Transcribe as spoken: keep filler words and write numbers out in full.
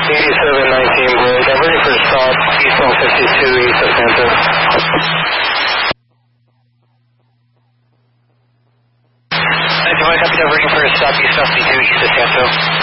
eighty-seven nineteen Blade. I'm ready for a stop, East one fifty-two, East of Santo. ninety-one, copy, I'm ready for a stop, East one fifty-two, East of Santo.